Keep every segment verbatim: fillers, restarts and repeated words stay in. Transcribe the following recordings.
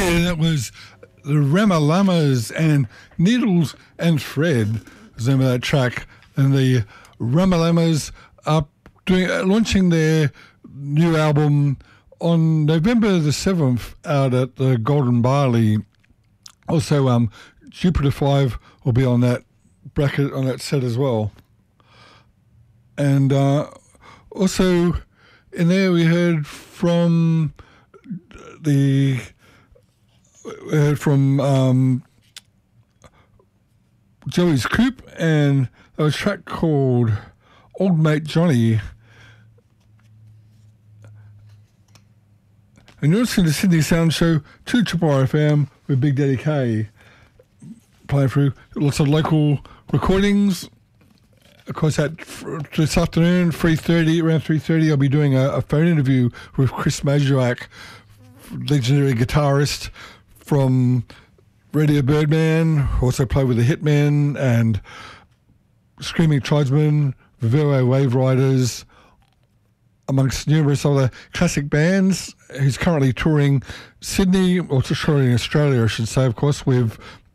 Yeah, that was the Ramalamas and Needles and Thread was the name of that track. And the Ramalamas are doing, uh, launching their new album on November the seventh out at the Golden Barley. Also, um, Jupiter five will be on that bracket, on that set as well. And uh, also in there we heard from the we heard from um, Joey's Coop, and a track called Old Mate Johnny. And you're listening to Sydney Sound Show, two Triple R F M with Big Daddy K. Playing through lots of local recordings. Of course, at this afternoon, three thirty, around three thirty, I'll be doing a, a phone interview with Chris Mazuak, legendary guitarist from Radio Birdman, also played with the Hitmen and Screaming Tribesmen, Vivero Wave Riders, amongst numerous other classic bands. He's currently touring Sydney, or touring Australia, I should say, of course, with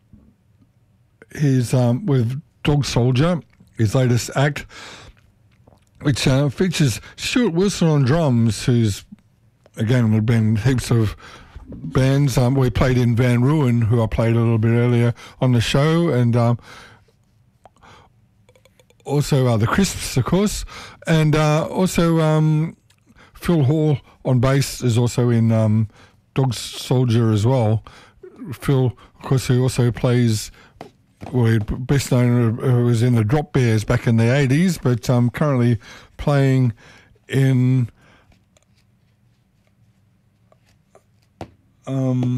his um, with Dog Soldier, his latest act, which uh, features Stuart Wilson on drums, who's, again, we've been heaps of bands. Um, we played in Van Ruin, who I played a little bit earlier on the show, and um, also uh, the Crisps, of course, and uh, also um, Phil Hall on bass is also in um, Dog Soldier as well. Phil, of course, who also plays, well, best known, uh, was in the Drop Bears back in the eighties, but um, currently playing in um,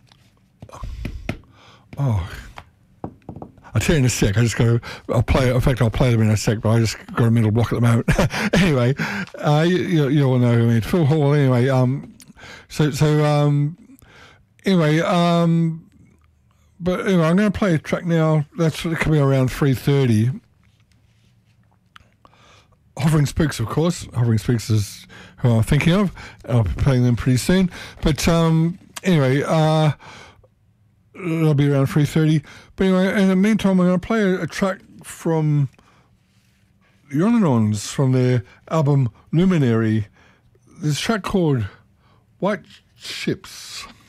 oh, I'll tell you in a sec. I just got to, I'll play, in fact, I'll play them in a sec, but I just got a mental block at the moment. Anyway, uh, you, you all know who I mean. Phil Hall, anyway. Um, so, so, um, anyway, um, but anyway, I'm going to play a track now. That's coming around three thirty. Hovering Spooks, of course. Hovering Spooks is who I'm thinking of. I'll be playing them pretty soon. But um, anyway, uh, it'll be around three thirty. But anyway, in the meantime, I'm going to play a, a track from the Yonanons from their album Luminary. There's a track called White Ships.